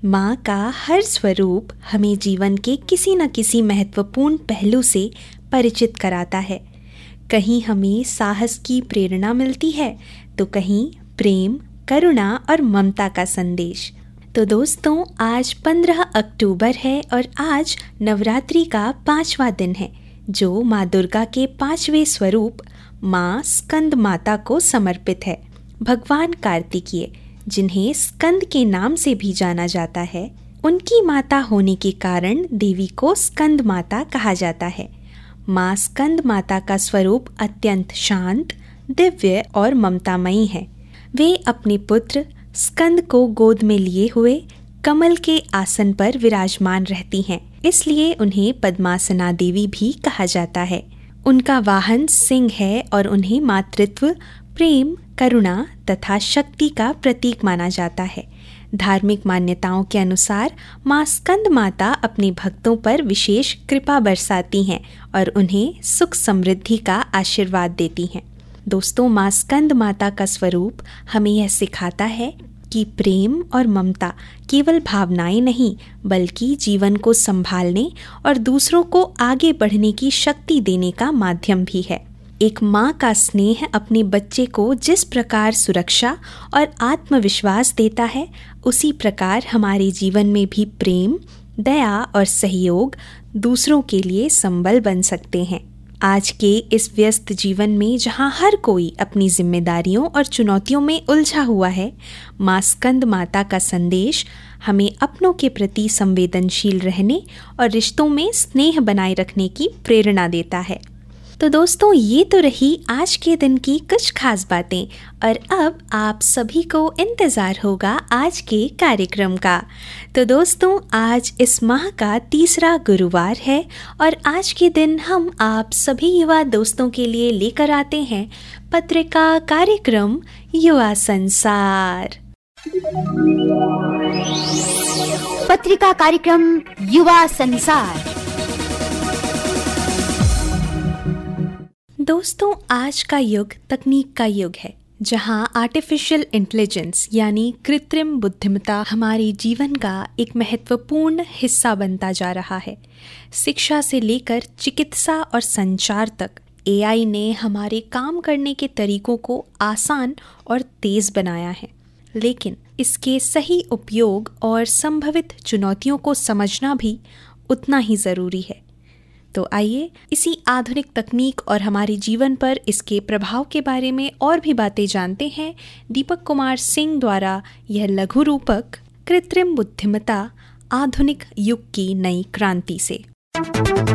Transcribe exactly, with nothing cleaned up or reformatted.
माँ का हर स्वरूप हमें जीवन के किसी न किसी महत्वपूर्ण पहलू से परिचित कराता है। कहीं हमें साहस की प्रेरणा मिलती है तो कहीं प्रेम, करुणा और ममता का संदेश। तो दोस्तों, आज पंद्रह अक्टूबर है और आज नवरात्रि का पांचवा दिन है, जो माँ दुर्गा के पांचवें स्वरूप माँ स्कंद माता को समर्पित है। भगवान कार्तिकेय, जिन्हें स्कंद के नाम से भी जाना जाता है, उनकी माता होने के कारण देवी को स्कंद माता कहा जाता है। माँ स्कंद माता का स्वरूप अत्यंत शांत, दिव्य और ममतामयी है। वे अपने पुत्र स्कंद को गोद में लिए हुए कमल के आसन पर विराजमान रहती हैं, इसलिए उन्हें पद्मासना देवी भी कहा जाता है। उनका वाहन सिंह है और उन्हें मातृत्व, प्रेम, करुणा तथा शक्ति का प्रतीक माना जाता है। धार्मिक मान्यताओं के अनुसार माँ स्कंद माता अपने भक्तों पर विशेष कृपा बरसाती हैं और उन्हें सुख समृद्धि का आशीर्वाद देती हैं। दोस्तों, माँ स्कंद माता का स्वरूप हमें यह सिखाता है कि प्रेम और ममता केवल भावनाएं नहीं, बल्कि जीवन को संभालने और दूसरों को आगे बढ़ने की शक्ति देने का माध्यम भी है। एक माँ का स्नेह अपने बच्चे को जिस प्रकार सुरक्षा और आत्मविश्वास देता है, उसी प्रकार हमारे जीवन में भी प्रेम, दया और सहयोग दूसरों के लिए संबल बन सकते हैं। आज के इस व्यस्त जीवन में जहाँ हर कोई अपनी जिम्मेदारियों और चुनौतियों में उलझा हुआ है, माँ स्कंद माता का संदेश हमें अपनों के प्रति संवेदनशील रहने और रिश्तों में स्नेह बनाए रखने की प्रेरणा देता है। तो दोस्तों, ये तो रही आज के दिन की कुछ खास बातें, और अब आप सभी को इंतज़ार होगा आज के कार्यक्रम का। तो दोस्तों, आज इस माह का तीसरा गुरुवार है और आज के दिन हम आप सभी युवा दोस्तों के लिए लेकर आते हैं पत्रिका कार्यक्रम युवा संसार। पत्रिका कार्यक्रम युवा संसार। दोस्तों, आज का युग तकनीक का युग है, जहां आर्टिफिशियल इंटेलिजेंस यानी कृत्रिम बुद्धिमत्ता हमारे जीवन का एक महत्वपूर्ण हिस्सा बनता जा रहा है। शिक्षा से लेकर चिकित्सा और संचार तक एआई ने हमारे काम करने के तरीकों को आसान और तेज बनाया है, लेकिन इसके सही उपयोग और संभावित चुनौतियों को समझना भी उतना ही ज़रूरी है। तो आइए इसी आधुनिक तकनीक और हमारे जीवन पर इसके प्रभाव के बारे में और भी बातें जानते हैं दीपक कुमार सिंह द्वारा यह लघु रूपक कृत्रिम बुद्धिमत्ता आधुनिक युग की नई क्रांति से।